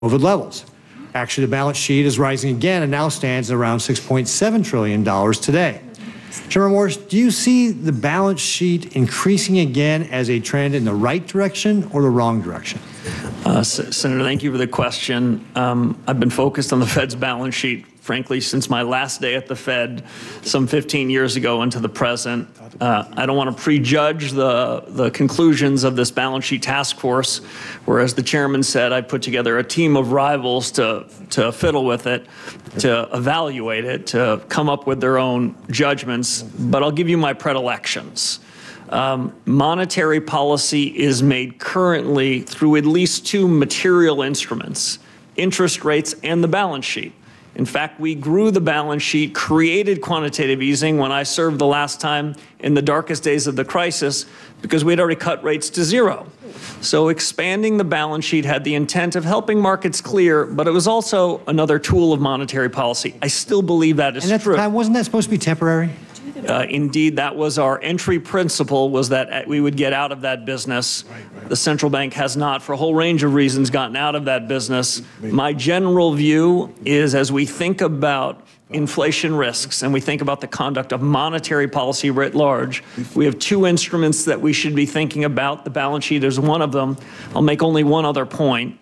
COVID levels. Actually, the balance sheet is rising again and now stands at around $6.7 trillion today. Chairman Morris, do you see the balance sheet increasing again as a trend in the right direction or the wrong direction? Senator, thank you for the question. I've been focused on the Fed's balance sheet, frankly, since my last day at the Fed some 15 years ago into the present. I don't want to prejudge the conclusions of this balance sheet task force, where, as the chairman said, I put together a team of rivals to fiddle with it, to evaluate it, to come up with their own judgments. But I'll give you my predilections. Monetary policy is made currently through at least two material instruments: interest rates and the balance sheet. In fact, we grew the balance sheet, created quantitative easing when I served the last time in the darkest days of the crisis, because we'd already cut rates to zero. So expanding the balance sheet had the intent of helping markets clear, but it was also another tool of monetary policy. I still believe that is true. And wasn't that supposed to be temporary? Indeed, that was our entry principle, was that we would get out of that business. Right. The central bank has not, for a whole range of reasons, gotten out of that business. My general view is, as we think about inflation risks and we think about the conduct of monetary policy writ large, we have two instruments that we should be thinking about. The balance sheet is one of them. I'll make only one other point.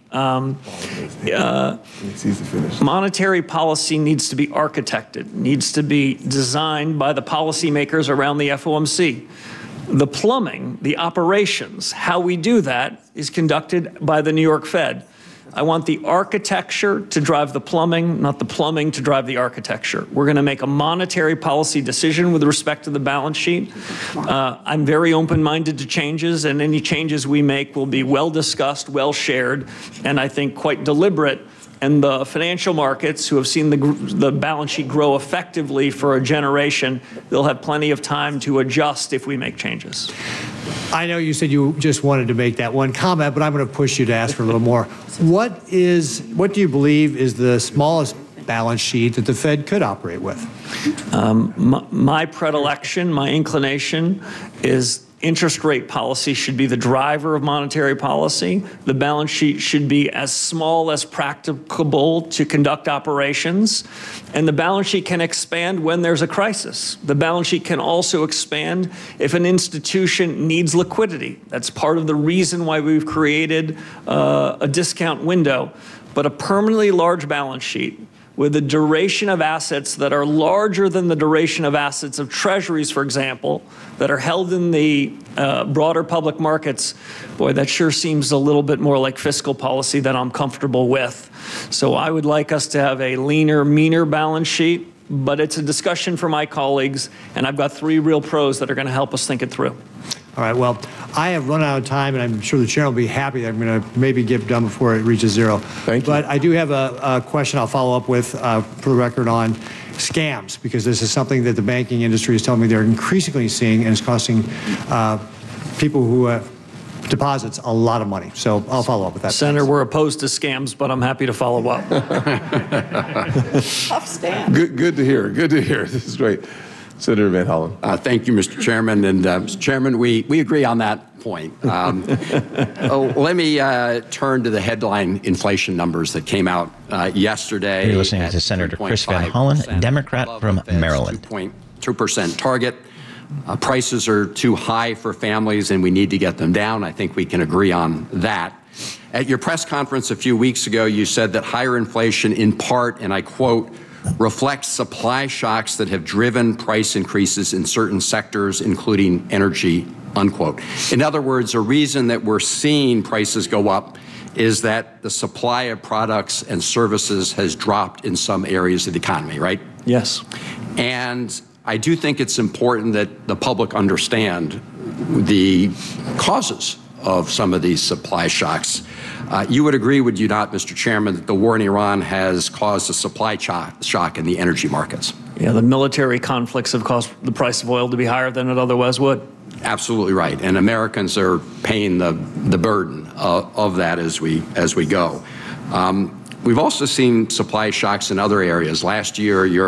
Monetary policy needs to be architected, needs to be designed by the policymakers around the FOMC. The plumbing, the operations, how we do that is conducted by the New York Fed. I want the architecture to drive the plumbing, not the plumbing to drive the architecture. We're going to make a monetary policy decision with respect to the balance sheet. I'm very open-minded to changes, and any changes we make will be well discussed, well shared, and I think quite deliberate. And the financial markets, who have seen the balance sheet grow effectively for a generation, they'll have plenty of time to adjust if we make changes. I know you said you just wanted to make that one comment, but I'm going to push you to ask for a little more. What do you believe is the smallest balance sheet that the Fed could operate with? My predilection, my inclination is interest rate policy should be the driver of monetary policy. The balance sheet should be as small as practicable to conduct operations. And the balance sheet can expand when there's a crisis. The balance sheet can also expand if an institution needs liquidity. That's part of the reason why we've created a discount window. But a permanently large balance sheet with a duration of assets that are larger than the duration of assets of treasuries, for example, that are held in the broader public markets, boy, that sure seems a little bit more like fiscal policy that I'm comfortable with. So I would like us to have a leaner, meaner balance sheet, but it's a discussion for my colleagues, and I've got three real pros that are going to help us think it through. All right, well, I have run out of time, and I'm sure the chair will be happy that I'm going to maybe get done before it reaches zero. Thank you. But I do have a question I'll follow up with, for the record, on scams, because this is something that the banking industry is telling me they're increasingly seeing, and it's costing people who deposits a lot of money. So I'll follow up with that. Senator, we're opposed to scams, but I'm happy to follow up. Tough stand. Good to hear. Good to hear. This is great. Senator Van Hollen. Thank you, Mr. Chairman. And Mr. Chairman, we agree on that point. Let me turn to the headline inflation numbers that came out yesterday. You're listening to Senator Chris Van Hollen, Democrat from Maryland. 2.2% target. Prices are too high for families, and we need to get them down. I think we can agree on that. At your press conference a few weeks ago, you said that higher inflation, in part, and I quote, reflects supply shocks that have driven price increases in certain sectors, including energy, unquote. In other words, a reason that we're seeing prices go up is that the supply of products and services has dropped in some areas of the economy, right? Yes. And I do think it's important that the public understand the causes of some of these supply shocks. You would agree, would you not, Mr. Chairman, that the war in Iran has caused a supply shock in the energy markets? Yeah, the military conflicts have caused the price of oil to be higher than it otherwise would. Absolutely right, and Americans are paying the burden of that as we go. We've also seen supply shocks in other areas. Last year, your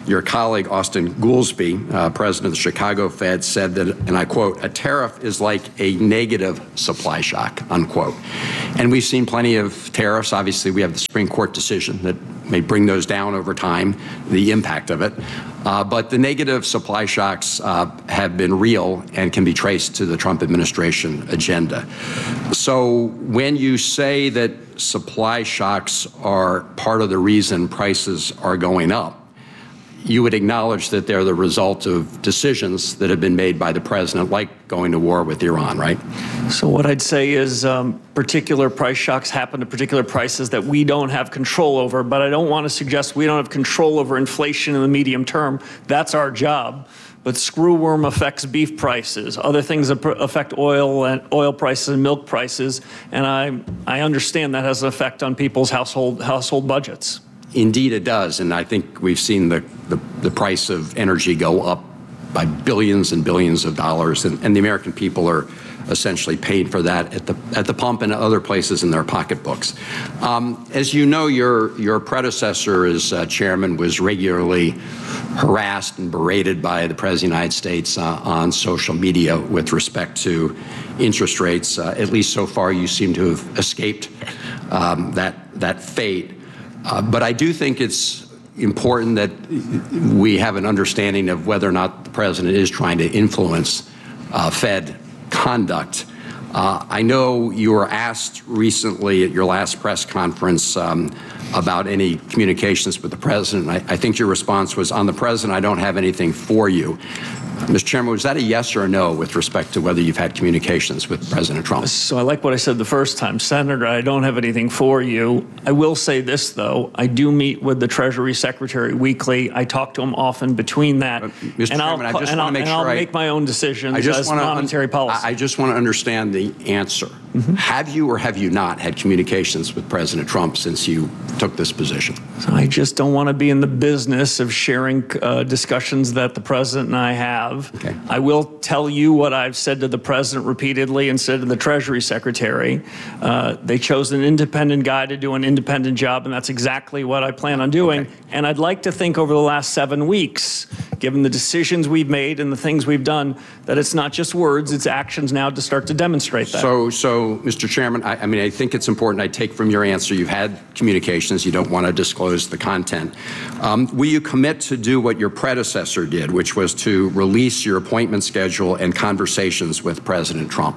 Your colleague, Austin Goolsbee, president of the Chicago Fed, said that, and I quote, "A tariff is like a negative supply shock," unquote. And we've seen plenty of tariffs. Obviously, we have the Supreme Court decision that may bring those down over time, the impact of it. But the negative supply shocks have been real and can be traced to the Trump administration agenda. So when you say that supply shocks are part of the reason prices are going up, you would acknowledge that they're the result of decisions that have been made by the president, like going to war with Iran, right? So what I'd say is particular price shocks happen to particular prices that we don't have control over, but I don't want to suggest we don't have control over inflation in the medium term. That's our job. But screwworm affects beef prices, other things affect oil prices and milk prices, and I understand that has an effect on people's household budgets. Indeed, it does, and I think we've seen the price of energy go up by billions and billions of dollars, and the American people are essentially paid for that at the pump and other places in their pocketbooks. As you know, your predecessor as chairman was regularly harassed and berated by the President of the United States on social media with respect to interest rates. At least so far, you seem to have escaped that fate. But I do think it's important that we have an understanding of whether or not the president is trying to influence Fed conduct. I know you were asked recently at your last press conference about any communications with the president. I think your response was, "On the president, I don't have anything for you." Mr. Chairman, was that a yes or a no with respect to whether you've had communications with President Trump? So I like what I said the first time. Senator, I don't have anything for you. I will say this, though. I do meet with the Treasury Secretary weekly. I talk to him often between that. Mr. Chairman, I just want to make sure I'll make my own decisions as monetary policy. I just want to understand the answer. Have you or have you not had communications with President Trump since you took this position? So I just don't want to be in the business of sharing discussions that the president and I have. Okay. I will tell you what I've said to the president repeatedly and said to the Treasury Secretary. They chose an independent guy to do an independent job, and that's exactly what I plan on doing. Okay. And I'd like to think over the last 7 weeks, given the decisions we've made and the things we've done, that it's not just words, it's actions now to start to demonstrate that. So Mr. Chairman, I think it's important. I take from your answer you've had communications. You don't want to disclose the content. Will you commit to do what your predecessor did, which was to release your appointment schedule and conversations with President Trump?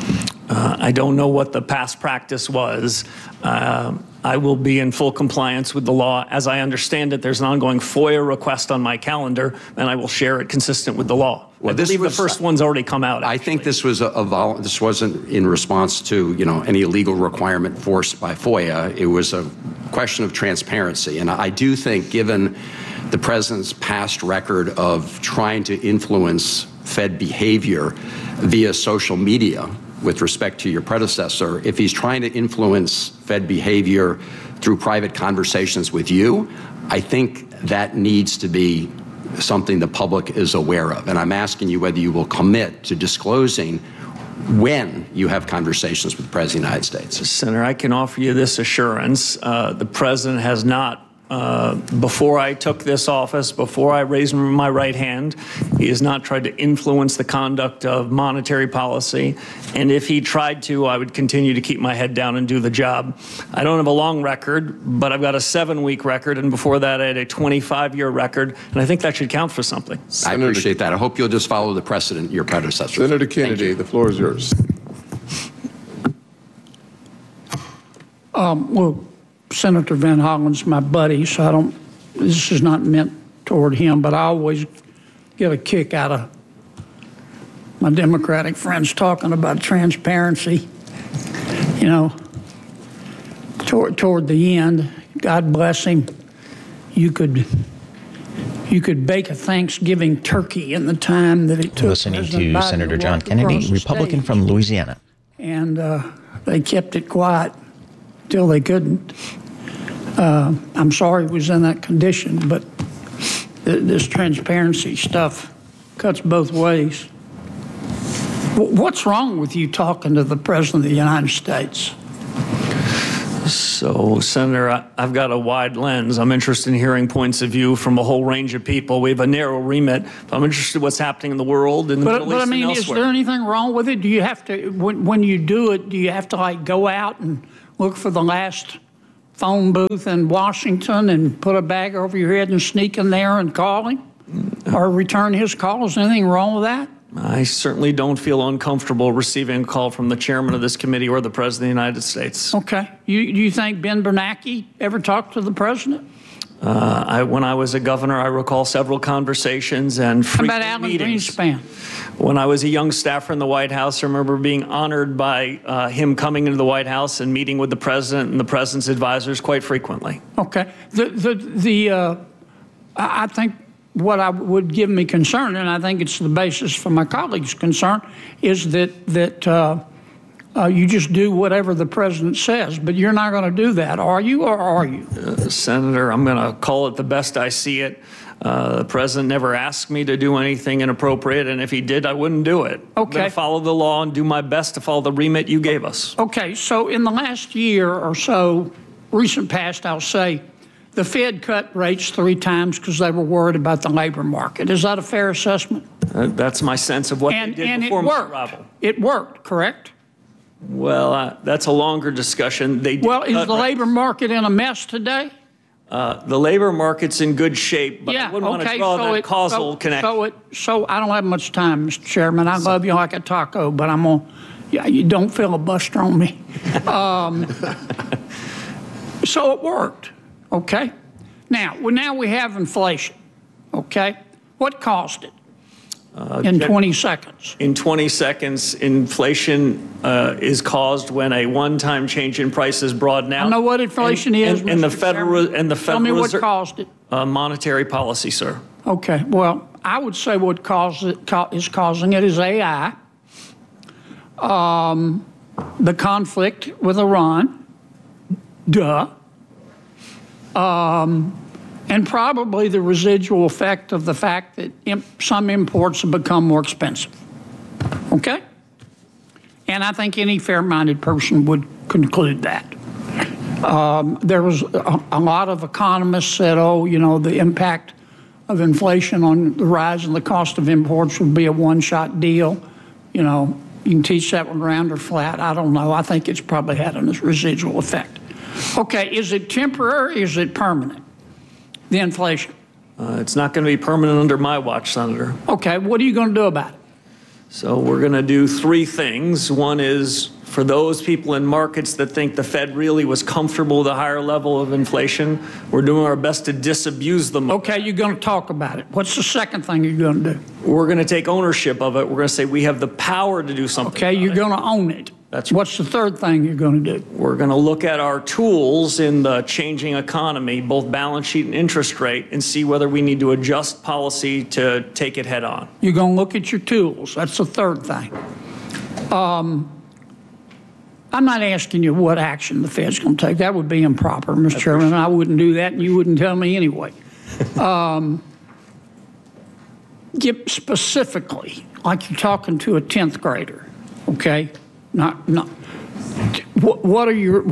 I don't know what the past practice was. I will be in full compliance with the law. As I understand it, there's an ongoing FOIA request on my calendar, and I will share it consistent with the law. Well, I believe the first one's already come out. I think this was this wasn't in response to any legal requirement forced by FOIA. It was a question of transparency, and I do think, given the president's past record of trying to influence Fed behavior via social media with respect to your predecessor, if he's trying to influence Fed behavior through private conversations with you, I think that needs to be something the public is aware of. And I'm asking you whether you will commit to disclosing when you have conversations with the President of the United States. Senator, I can offer you this assurance. The president has not, before I took this office, before I raised my right hand, he has not tried to influence the conduct of monetary policy. And if he tried to, I would continue to keep my head down and do the job. I don't have a long record, but I've got a 7-week record. And before that, I had a 25-year record. And I think that should count for something. I appreciate that. I hope you'll just follow the precedent your predecessor. Senator Kennedy, the floor is yours. Well, Senator Van Hollen's my buddy, so this is not meant toward him, but I always get a kick out of my Democratic friends talking about transparency. Toward the end, God bless him, you could bake a Thanksgiving turkey in the time that it took. Listening President to Biden Senator to John walk Kennedy, across the Republican stage. from Louisiana. And they kept it quiet till they couldn't. I'm sorry it was in that condition, but this transparency stuff cuts both ways. What's wrong with you talking to the President of the United States? So, Senator, I've got a wide lens. I'm interested in hearing points of view from a whole range of people. We have a narrow remit. I'm interested in what's happening in the world, in the Middle East, I mean, and is elsewhere. there anything wrong with it? Do you have to, when you do it, do you have to like go out and look for the last phone booth in Washington and put a bag over your head and sneak in there and call him? Or return his call? Is anything wrong with that? I certainly don't feel uncomfortable receiving a call from the chairman of this committee or the President of the United States. Okay. Do you think Ben Bernanke ever talked to the president? When I was a governor, I recall several conversations and How frequent about Alan meetings. Greenspan? When I was a young staffer in the White House, I remember being honored by him coming into the White House and meeting with the president and the president's advisors quite frequently. Okay. I think what would give me concern, and I think it's the basis for my colleagues' concern, is that you just do whatever the president says. But you're not going to do that, are you, or are you? Senator, I'm going to call it the best I see it. The president never asked me to do anything inappropriate, and if he did, I wouldn't do it. I'm going Okay. to follow the law and do my best to follow the remit you gave us. Okay, so in the last year or so, recent past, I'll say, the Fed cut rates 3 times because they were worried about the labor market. Is that a fair assessment? That's my sense of what they did And it before my worked. arrival. It worked, correct? Well, that's a longer discussion. They did Well, is cut the rates. labor market in a mess today? The labor market's in good shape, but I Yeah, wouldn't want to okay, draw so that causal connection. So I don't have much time, Mr. Chairman. I love you like a taco, but you don't filibuster on me. So it worked, okay? Now we have inflation, okay? What caused it in 20 seconds? In 20 seconds, inflation is caused when a one-time change in price is brought out. I know what inflation is, And the Mr. Federal Chairman. Reserve. Tell me what caused it. Monetary policy, sir. Okay, well, I would say what is causing it is AI, the conflict with Iran, and probably the residual effect of the fact that some imports have become more expensive. Okay? And I think any fair-minded person would conclude that. There was a lot of economists said, the impact of inflation on the rise in the cost of imports would be a one-shot deal. You can teach that one round or flat. I don't know. I think it's probably had a residual effect. Okay, is it temporary or is it permanent, the inflation? It's not going to be permanent under my watch, Senator. Okay, what are you going to do about it? So we're going to do 3 things. One is for those people in markets that think the Fed really was comfortable with a higher level of inflation, we're doing our best to disabuse them. Okay, you're going to talk about it. What's the second thing you're going to do? We're going to take ownership of it. We're going to say we have the power to do something. Okay, you're going to own it. That's What's the third thing you're going to do? We're going to look at our tools in the changing economy, both balance sheet and interest rate, and see whether we need to adjust policy to take it head on. You're going to look at your tools. That's the third thing. I'm not asking you what action the Fed's going to take. That would be improper, Mr. Chairman. I wouldn't do that, and you wouldn't tell me anyway. Get specifically, like you're talking to a 10th grader, okay? Not. What are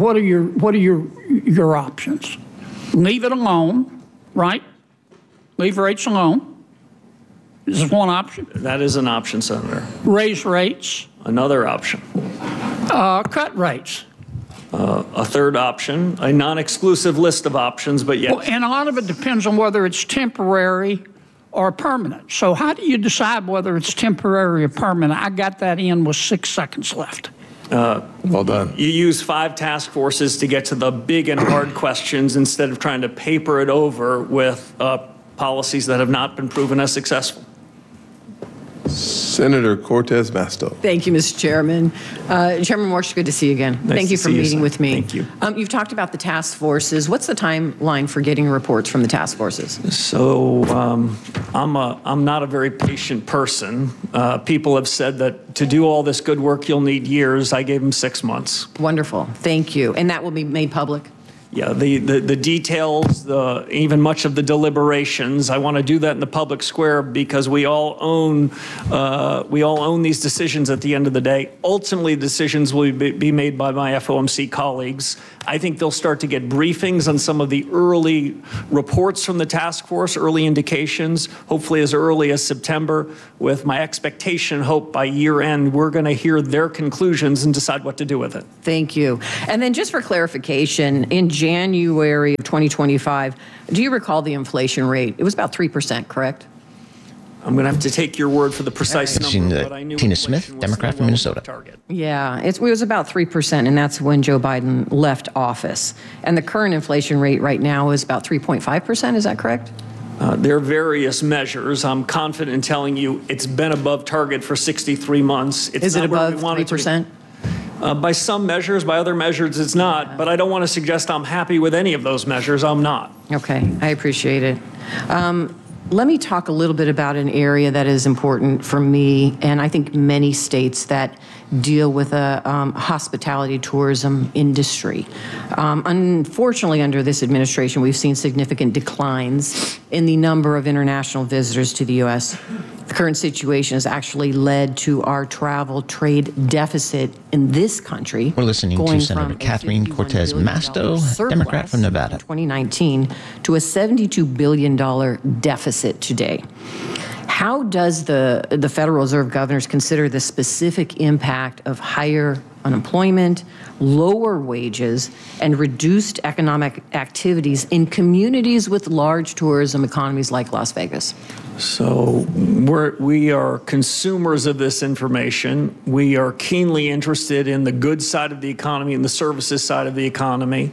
your options? Leave it alone, right? Leave rates alone. This is one option. That is an option, Senator. Raise rates. Another option. Cut rates. A third option, a non-exclusive list of options, but yes. Well, and a lot of it depends on whether it's temporary or permanent. So how do you decide whether it's temporary or permanent? I got that in with 6 seconds left. Well done. You use 5 task forces to get to the big and hard questions instead of trying to paper it over with policies that have not been proven as successful. Senator Cortez Masto. Thank you, Mr. Chairman. Chairman Warsh, good to see you again. Thank you to for see you, meeting sir. with me. Thank you. You've talked about the task forces. What's the timeline for getting reports from the task forces? So I'm not a very patient person. People have said that to do all this good work, you'll need years. I gave them 6 months. Wonderful. Thank you. And that will be made public? Yeah, the details, even much of the deliberations, I want to do that in the public square because we all own these decisions at the end of the day. Ultimately, decisions will be made by my FOMC colleagues. I think they'll start to get briefings on some of the early reports from the task force, early indications, hopefully as early as September, with my expectation, hope by year end, we're going to hear their conclusions and decide what to do with it. Thank you. And then just for clarification, in January of 2025, do you recall the inflation rate? It was about 3%, correct? I'm going to have to take your word for the precise number, but I knew Tina inflation Smith, was Democrat still from well Minnesota. above target. Yeah, it was about 3%, and that's when Joe Biden left office. And the current inflation rate right now is about 3.5%, is that correct? There are various measures. I'm confident in telling you it's been above target for 63 months. It's Is it not where we above want it to be. 3%? By some measures, by other measures, it's not. But I don't want to suggest I'm happy with any of those measures. I'm not. Okay, I appreciate it. Let me talk a little bit about an area that is important for me, and I think many states that deal with a hospitality tourism industry. Unfortunately, under this administration, we've seen significant declines in the number of international visitors to the U.S. The current situation has actually led to our travel trade deficit in this country. We're listening to going Senator from a Catherine $51 Cortez billion Masto, surplus Democrat from Nevada. in 2019 to a $72 billion deficit today. How does the Federal Reserve governors consider the specific impact of higher unemployment, lower wages, and reduced economic activities in communities with large tourism economies like Las Vegas? So we are consumers of this information. We are keenly interested in the good side of the economy and the services side of the economy.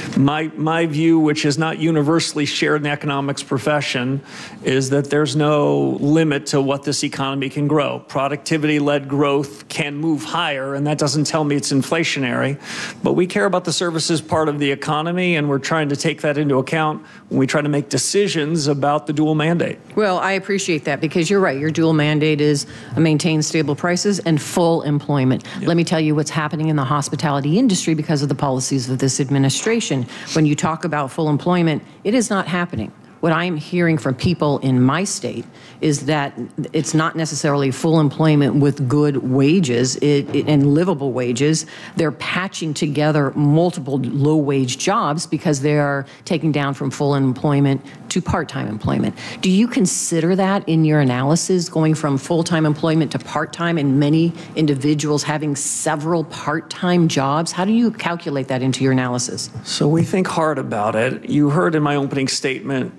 My view, which is not universally shared in the economics profession, is that there's no limit to what this economy can grow. Productivity-led growth can move higher, and that doesn't tell me it's inflationary. But we care about the services part of the economy, and we're trying to take that into account when we try to make decisions about the dual mandate. Well, I appreciate that because you're right. Your dual mandate is maintain stable prices and full employment. Let me tell you what's happening in the hospitality industry because of the policies of this administration. When you talk about full employment, it is not happening. What I'm hearing from people in my state is that it's not necessarily full employment with good wages and livable wages. They're patching together multiple low-wage jobs because they are taking down from full employment to part-time employment. Do you consider that in your analysis, going from full-time employment to part-time and many individuals having several part-time jobs? How do you calculate that into your analysis? So we think hard about it. You heard in my opening statement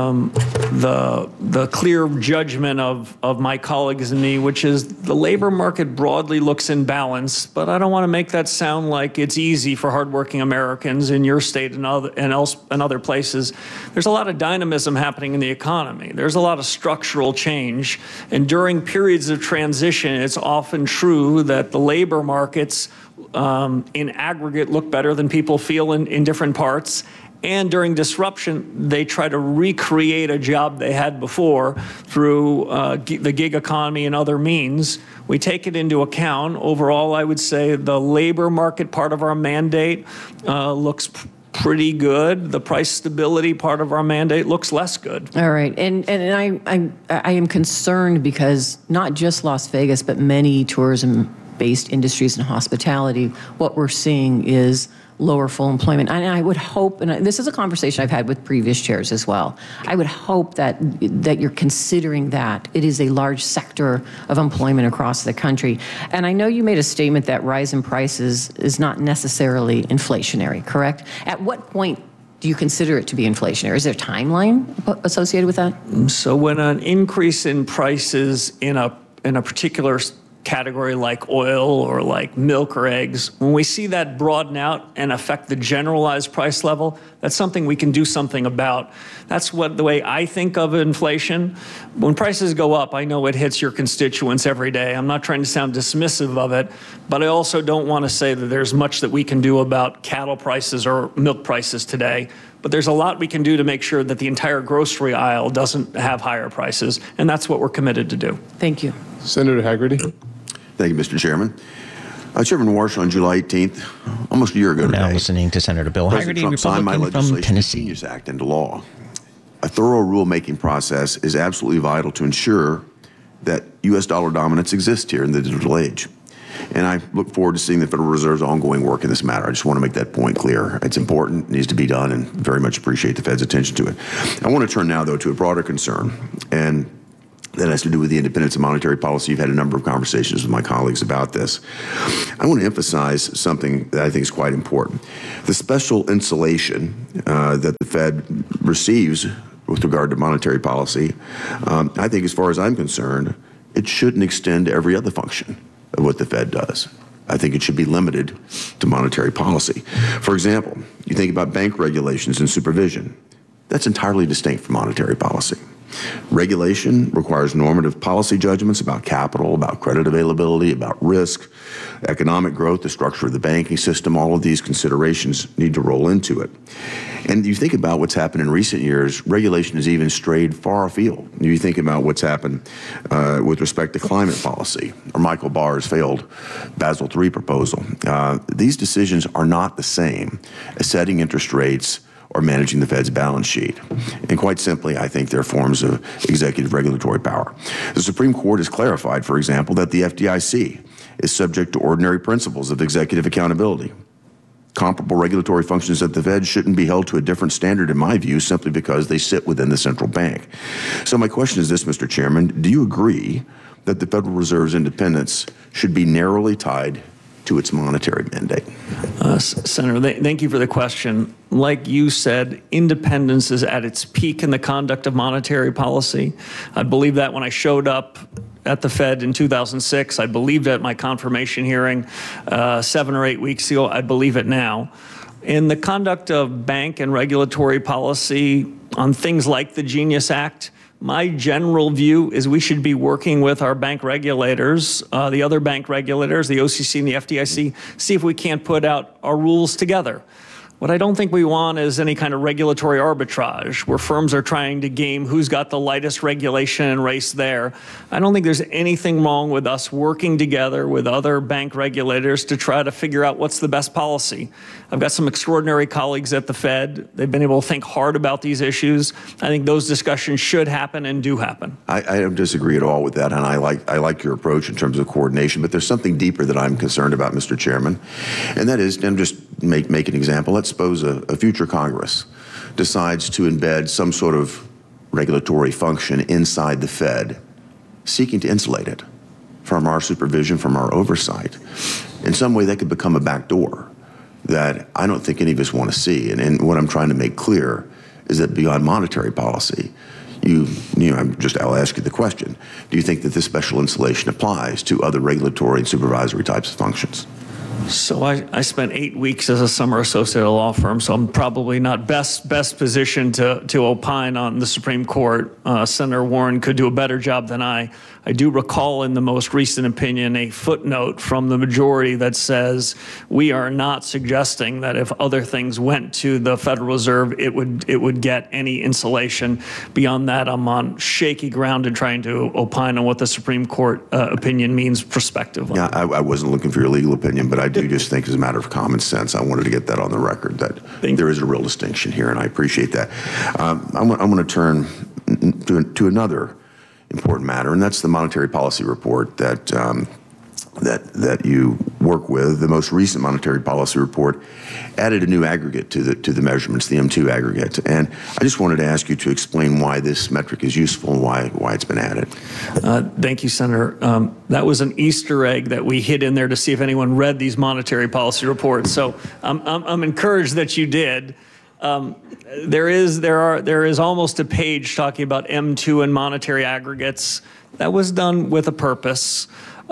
the clear judgment of my colleagues and me, which is the labor market broadly looks in balance, but I don't want to make that sound like it's easy for hardworking Americans in your state and other places. There's a lot of dynamism happening in the economy. There's a lot of structural change, and during periods of transition, it's often true that the labor markets in aggregate look better than people feel in different parts. And during disruption, they try to recreate a job they had before through the gig economy and other means. We take it into account. Overall, I would say the labor market part of our mandate looks pretty good. The price stability part of our mandate looks less good. All right, and I am concerned because not just Las Vegas, but many tourism-based industries and hospitality, what we're seeing is lower full employment. And I would hope, and this is a conversation I've had with previous chairs as well, I would hope that you're considering that. It is a large sector of employment across the country. And I know you made a statement that rise in prices is not necessarily inflationary, correct? At what point do you consider it to be inflationary? Is there a timeline associated with that? So when an increase in prices in a particular category like oil or like milk or eggs, when we see that broaden out and affect the generalized price level, that's something we can do something about. That's the way I think of inflation. When prices go up, I know it hits your constituents every day. I'm not trying to sound dismissive of it, but I also don't want to say that there's much that we can do about cattle prices or milk prices today. But there's a lot we can do to make sure that the entire grocery aisle doesn't have higher prices, and that's what we're committed to do. Thank you. Senator Haggerty. Thank you, Mr. Chairman. Chairman Warsh, on July 18th, almost a year ago today, Now listening to Senator Bill President Haggerty, Trump signed my Republican from legislation, the Tennessee. Genius Act, into law. A thorough rulemaking process is absolutely vital to ensure that U.S. dollar dominance exists here in the digital age. And I look forward to seeing the Federal Reserve's ongoing work in this matter. I just want to make that point clear. It's important, it needs to be done, and very much appreciate the Fed's attention to it. I want to turn now, though, to a broader concern, and that has to do with the independence of monetary policy. You've had a number of conversations with my colleagues about this. I want to emphasize something that I think is quite important. The special insulation that the Fed receives with regard to monetary policy, I think as far as I'm concerned, it shouldn't extend to every other function of what the Fed does. I think it should be limited to monetary policy. For example, you think about bank regulations and supervision. That's entirely distinct from monetary policy. Regulation requires normative policy judgments about capital, about credit availability, about risk, economic growth, the structure of the banking system. All of these considerations need to roll into it. And you think about what's happened in recent years, regulation has even strayed far afield. You think about what's happened with respect to climate policy, or Michael Barr's failed Basel III proposal. These decisions are not the same as setting interest rates or managing the Fed's balance sheet. And quite simply, I think they're forms of executive regulatory power. The Supreme Court has clarified, for example, that the FDIC is subject to ordinary principles of executive accountability. Comparable regulatory functions at the Fed shouldn't be held to a different standard, in my view, simply because they sit within the central bank. So my question is this, Mr. Chairman, do you agree that the Federal Reserve's independence should be narrowly tied to its monetary mandate? Senator, thank you for the question. Like you said, independence is at its peak in the conduct of monetary policy. I believe that when I showed up at the Fed in 2006. I believed at my confirmation hearing 7 or 8 weeks ago. I believe it now. In the conduct of bank and regulatory policy on things like the Genius Act, my general view is we should be working with our bank regulators, the other bank regulators, the OCC and the FDIC, see if we can't put out our rules together. What I don't think we want is any kind of regulatory arbitrage where firms are trying to game who's got the lightest regulation and race there. I don't think there's anything wrong with us working together with other bank regulators to try to figure out what's the best policy. I've got some extraordinary colleagues at the Fed. They've been able to think hard about these issues. I think those discussions should happen and do happen. I don't disagree at all with that, and I like your approach in terms of coordination, but there's something deeper that I'm concerned about, Mr. Chairman, and that is, and just make an example. Let's suppose a future Congress decides to embed some sort of regulatory function inside the Fed, seeking to insulate it from our supervision, from our oversight. In some way, that could become a backdoor that I don't think any of us want to see. And what I'm trying to make clear is that beyond monetary policy, I'll ask you the question. Do you think that this special insulation applies to other regulatory and supervisory types of functions? So I spent 8 weeks as a summer associate at a law firm, so I'm probably not best positioned to opine on the Supreme Court. Senator Warren could do a better job than I. I do recall in the most recent opinion a footnote from the majority that says we are not suggesting that if other things went to the Federal Reserve, it would get any insulation. Beyond that, I'm on shaky ground in trying to opine on what the Supreme Court opinion means prospectively. Yeah, I wasn't looking for your legal opinion, but I do just think as a matter of common sense, I wanted to get that on the record, that there is a real distinction here, and I appreciate that. I'm going to turn to another important matter, and that's the monetary policy report that you work with. The most recent monetary policy report added a new aggregate to the measurements, the M2 aggregate. And I just wanted to ask you to explain why this metric is useful and why it's been added. Thank you, Senator. That was an Easter egg that we hid in there to see if anyone read these monetary policy reports. So I'm encouraged that you did. There is almost a page talking about M2 and monetary aggregates. That was done with a purpose.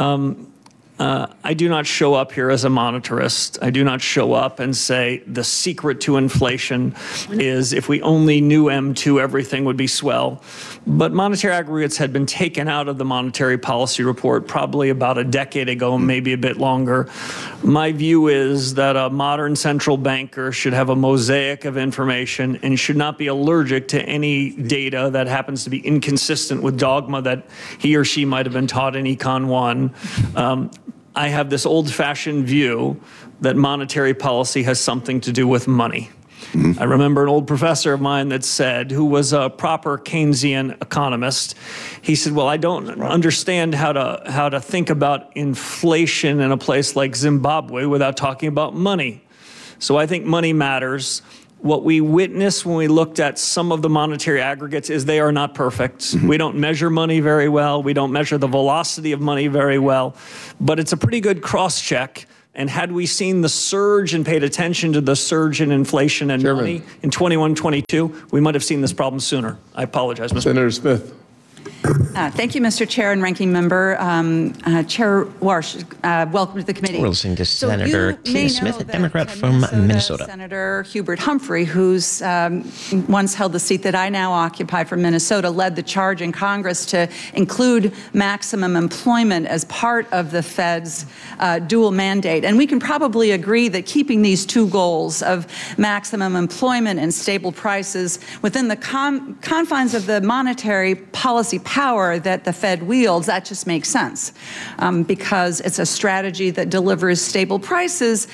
I do not show up here as a monetarist. I do not show up and say the secret to inflation is if we only knew M2, everything would be swell. But monetary aggregates had been taken out of the monetary policy report probably about a decade ago, maybe a bit longer. My view is that a modern central banker should have a mosaic of information and should not be allergic to any data that happens to be inconsistent with dogma that he or she might have been taught in Econ 1. I have this old-fashioned view that monetary policy has something to do with money. I remember an old professor of mine that said, who was a proper Keynesian economist, he said, well, I don't understand how to think about inflation in a place like Zimbabwe without talking about money. So I think money matters. What we witnessed when we looked at some of the monetary aggregates is they are not perfect. We don't measure money very well. We don't measure the velocity of money very well. But it's a pretty good cross-check. And had we seen the surge and paid attention to the surge in inflation and money in 21, 22, we might have seen this problem sooner. I apologize, Mr. Senator Smith. Thank you, Mr. Chair and Ranking Member. Chair Warsh, welcome to the committee. We're listening to So Senator you Tina may Smith, know a that Democrat from Minnesota. Senator Hubert Humphrey, who's once held the seat that I now occupy from Minnesota, led the charge in Congress to include maximum employment as part of the Fed's dual mandate. And we can probably agree that keeping these two goals of maximum employment and stable prices within the confines of the monetary policy power that the Fed wields, that just makes sense because it's a strategy that delivers stable prices,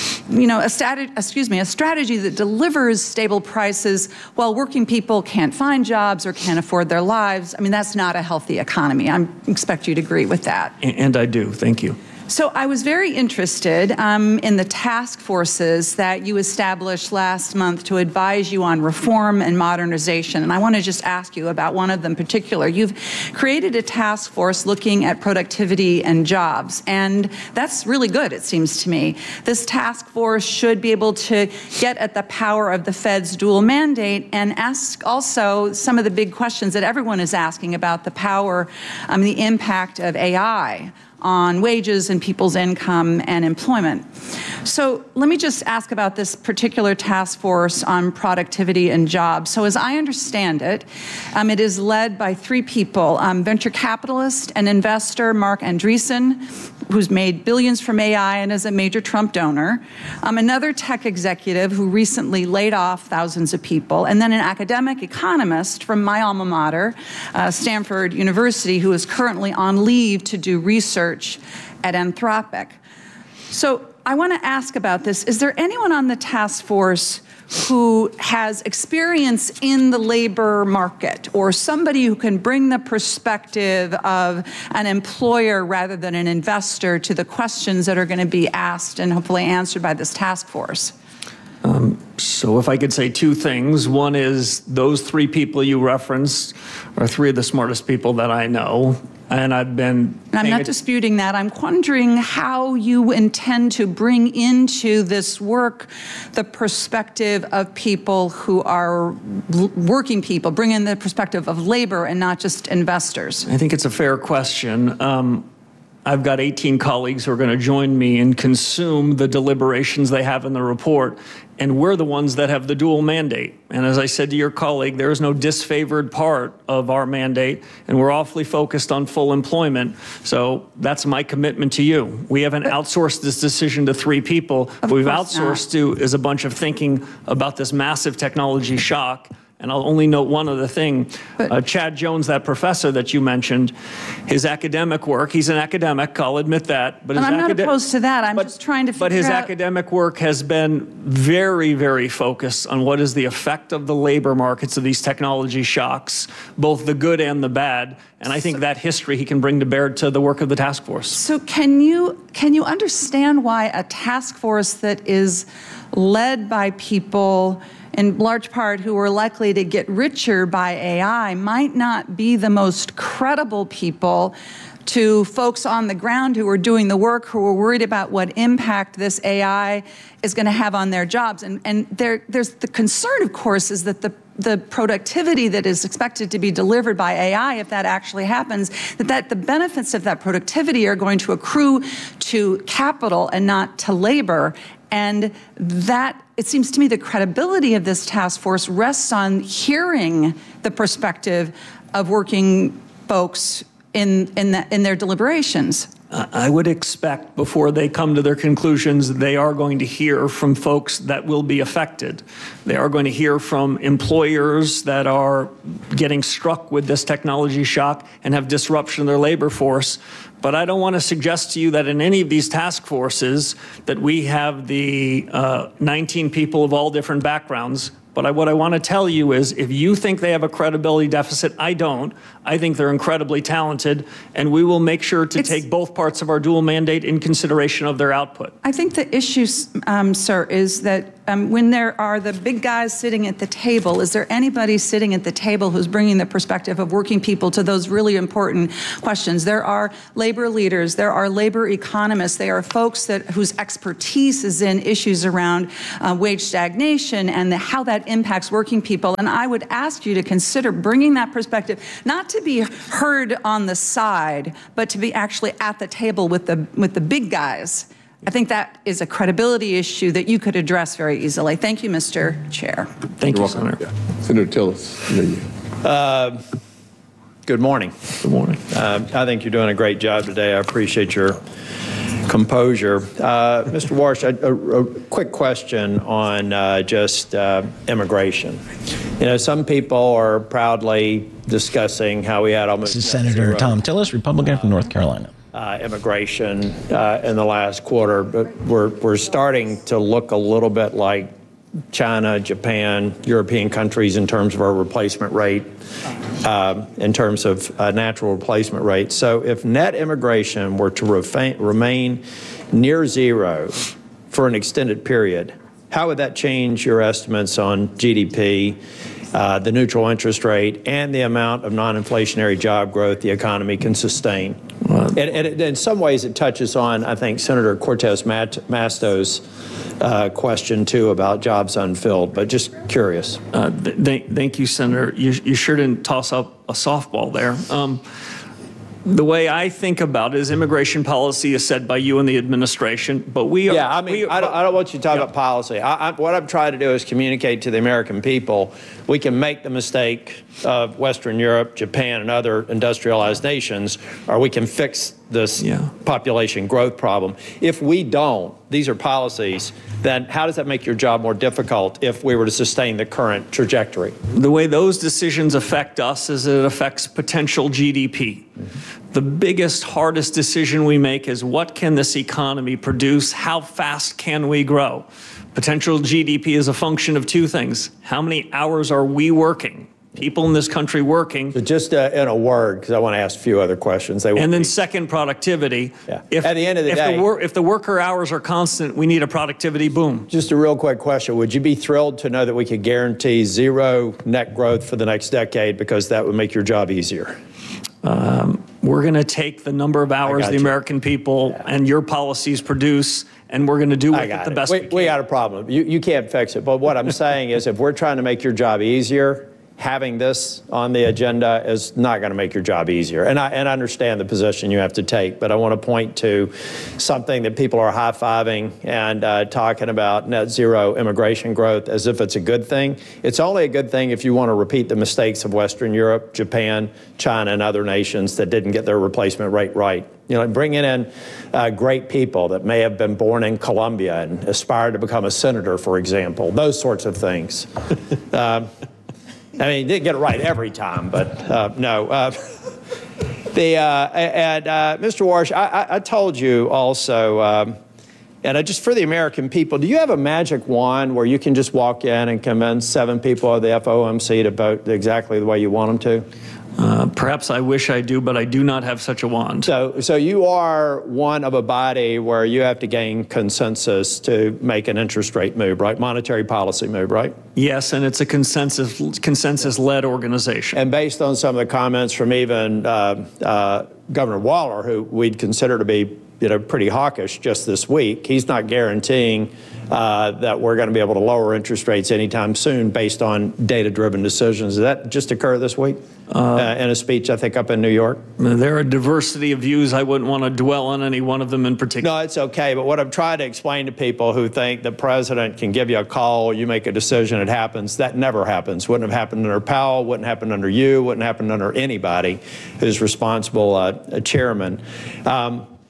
a strategy that delivers stable prices while working people can't find jobs or can't afford their lives. I mean, that's not a healthy economy. I expect you to agree with that. And I do. Thank you. So I was very interested in the task forces that you established last month to advise you on reform and modernization. And I want to just ask you about one of them in particular. You've created a task force looking at productivity and jobs. And that's really good, it seems to me. This task force should be able to get at the power of the Fed's dual mandate and ask also some of the big questions that everyone is asking about the power, the impact of AI on wages and people's income and employment. So let me just ask about this particular task force on productivity and jobs. So as I understand it, it is led by three people, venture capitalist and investor Mark Andreessen, who's made billions from AI and is a major Trump donor, another tech executive who recently laid off thousands of people, and then an academic economist from my alma mater, Stanford University, who is currently on leave to do research at Anthropic. So I want to ask about this. Is there anyone on the task force who has experience in the labor market, or somebody who can bring the perspective of an employer rather than an investor to the questions that are going to be asked and hopefully answered by this task force? So if I could say two things. One is those three people you referenced are three of the smartest people that I know. And I've been... I'm not disputing that. I'm wondering how you intend to bring into this work the perspective of people who are working people, bring in the perspective of labor and not just investors. I think it's a fair question. I've got 18 colleagues who are going to join me and consume the deliberations they have in the report, and we're the ones that have the dual mandate. And as I said to your colleague, there is no disfavored part of our mandate, and we're awfully focused on full employment. So that's my commitment to you. We haven't outsourced this decision to three people. What we've outsourced to is a bunch of thinking about this massive technology shock. And I'll only note one other thing. Chad Jones, that professor that you mentioned, his academic work, he's an academic, I'll admit that. But I'm not opposed to that. I'm just trying to figure out. But his academic work has been very, very focused on what is the effect of the labor markets of these technology shocks, both the good and the bad. And I think that history he can bring to bear to the work of the task force. So can you understand why a task force that is led by people in large part who are likely to get richer by AI might not be the most credible people to folks on the ground who are doing the work, who are worried about what impact this AI is going to have on their jobs? And there's the concern, of course, is that the productivity that is expected to be delivered by AI, if that actually happens, that the benefits of that productivity are going to accrue to capital and not to labor. And that, it seems to me, the credibility of this task force rests on hearing the perspective of working folks in their deliberations. I would expect before they come to their conclusions, they are going to hear from folks that will be affected. They are going to hear from employers that are getting struck with this technology shock and have disruption in their labor force. But I don't want to suggest to you that in any of these task forces that we have the 19 people of all different backgrounds. But what I want to tell you is if you think they have a credibility deficit, I don't. I think they're incredibly talented, and we will make sure to take both parts of our dual mandate in consideration of their output. I think the issue, sir, is that when there are the big guys sitting at the table, is there anybody sitting at the table who's bringing the perspective of working people to those really important questions? There are labor leaders, there are labor economists, they are folks whose expertise is in issues around wage stagnation and how that impacts working people. And I would ask you to consider bringing that perspective, not to be heard on the side, but to be actually at the table with the big guys. I think that is a credibility issue that you could address very easily. Thank you, Mr. Chair. Thank you, Senator. Yeah. Senator Tillis. Good morning. Good morning. I think you're doing a great job today. I appreciate your composure. Mr. Warsh, a quick question on just immigration. You know, some people are proudly discussing how we had almost This is Senator Thom Tillis, Republican from North Carolina. Immigration in the last quarter, but we're starting to look a little bit like China, Japan, European countries in terms of our replacement rate, in terms of natural replacement rate. So if net immigration were to remain near zero for an extended period, how would that change your estimates on GDP, the neutral interest rate, and the amount of non-inflationary job growth the economy can sustain? And in some ways it touches on, I think, Senator Cortez Masto's question, too, about jobs unfilled, but just curious. Thank you, Senator. You sure didn't toss up a softball there. The way I think about it is immigration policy is set by you and the administration, but we are... Yeah, I mean, I don't want you to talk about policy. What I'm trying to do is communicate to the American people we can make the mistake of Western Europe, Japan, and other industrialized nations, or we can fix this population growth problem. If we don't, these are policies, then how does that make your job more difficult if we were to sustain the current trajectory? The way those decisions affect us is it affects potential GDP. The biggest, hardest decision we make is what can this economy produce? How fast can we grow? Potential GDP is a function of two things. How many hours are we working? People in this country working. So just in a word, because I want to ask a few other questions. And then second, productivity. Yeah. At the end of the day, if the worker hours are constant, we need a productivity boom. Just a real quick question. Would you be thrilled to know that we could guarantee zero net growth for the next decade because that would make your job easier? We're going to take the number of hours the American people and your policies produce, and we're going to do with it the best we can. We got a problem. You can't fix it. But what I'm saying is if we're trying to make your job easier, having this on the agenda is not going to make your job easier. And I understand the position you have to take, but I want to point to something that people are high-fiving and talking about net zero immigration growth as if it's a good thing. It's only a good thing if you want to repeat the mistakes of Western Europe, Japan, China, and other nations that didn't get their replacement rate right. You know, bringing in great people that may have been born in Colombia and aspired to become a senator, for example, those sorts of things. I mean, didn't get it right every time, but no. Mr. Warsh, I told you also, and just for the American people, do you have a magic wand where you can just walk in and convince 7 people of the FOMC to vote exactly the way you want them to? Perhaps I wish I do, but I do not have such a wand. So you are one of a body where you have to gain consensus to make an interest rate move, right? Monetary policy move, right? Yes, and it's a consensus-led organization. And based on some of the comments from even Governor Waller, who we'd consider to be pretty hawkish just this week, he's not guaranteeing that we're going to be able to lower interest rates anytime soon based on data-driven decisions. Did that just occur this week in a speech, I think, up in New York? There are a diversity of views. I wouldn't want to dwell on any one of them in particular. No, it's okay. But what I'm trying to explain to people who think the president can give you a call, you make a decision, it happens, that never happens. Wouldn't have happened under Powell, wouldn't happen under you, wouldn't happen under anybody who's responsible chairman.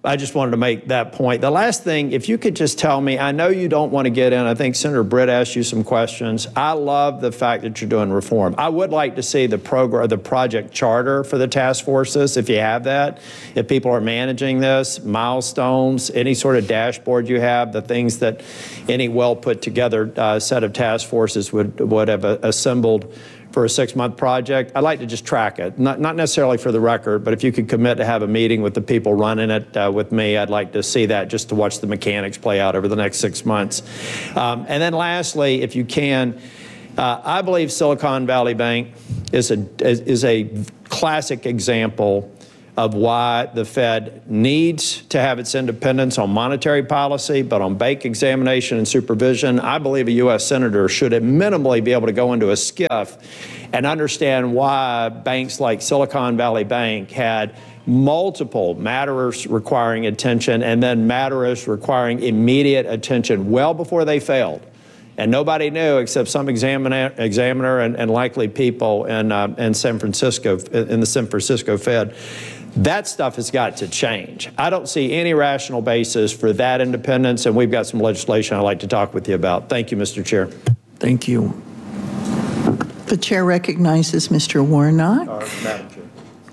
I just wanted to make that point. The last thing, if you could just tell me, I know you don't want to get in. I think Senator Britt asked you some questions. I love the fact that you're doing reform. I would like to see the project charter for the task forces, if you have that, if people are managing this, milestones, any sort of dashboard you have, the things that any well put together set of task forces would have assembled for a 6-month project. I'd like to just track it, not necessarily for the record, but if you could commit to have a meeting with the people running it with me, I'd like to see that just to watch the mechanics play out over the next 6 months. And then lastly, if you can, I believe Silicon Valley Bank is a classic example of why the Fed needs to have its independence on monetary policy, but on bank examination and supervision, I believe a U.S. Senator should minimally be able to go into a SCIF and understand why banks like Silicon Valley Bank had multiple matters requiring attention and then matters requiring immediate attention well before they failed. And nobody knew except some examiner and likely people in San Francisco, in the San Francisco Fed. That stuff has got to change. I don't see any rational basis for that independence, and we've got some legislation I'd like to talk with you about. Thank you, Mr. Chair. Thank you. The chair recognizes Mr. Warnock. Madam Chair.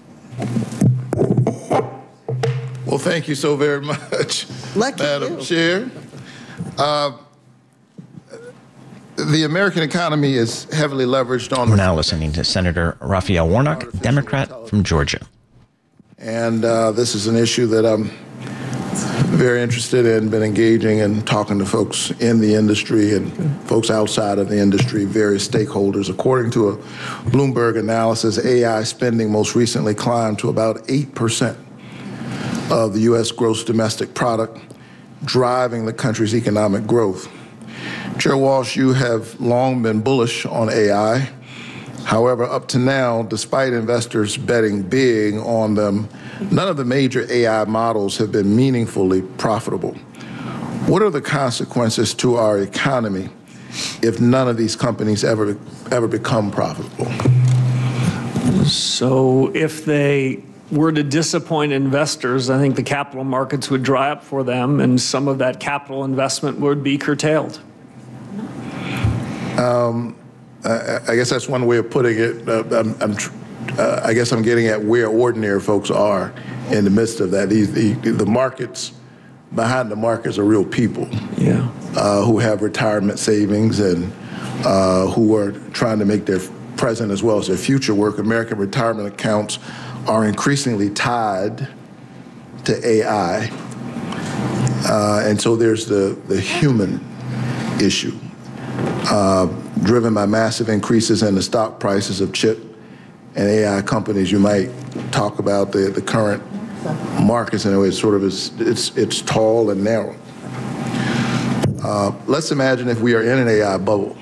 Well, thank you so very much, Madam Chair. The American economy is heavily leveraged on... We're now listening to Senator Raphael Warnock, Democrat from Georgia. And this is an issue that I'm very interested in, been engaging and talking to folks in the industry and folks outside of the industry, various stakeholders. According to a Bloomberg analysis, AI spending most recently climbed to about 8% of the U.S. gross domestic product, driving the country's economic growth. Chair Walsh, you have long been bullish on AI. However, up to now, despite investors betting big on them, none of the major AI models have been meaningfully profitable. What are the consequences to our economy if none of these companies ever become profitable? So if they were to disappoint investors, I think the capital markets would dry up for them, and some of that capital investment would be curtailed. I guess that's one way of putting it. I guess I'm getting at where ordinary folks are in the midst of that. The markets, behind the markets are real people who have retirement savings and who are trying to make their present as well as their future work. American retirement accounts are increasingly tied to AI. And so there's the human issue. Driven by massive increases in the stock prices of chip and AI companies, you might talk about the current markets in a way. It's tall and narrow. Let's imagine if we are in an AI bubble.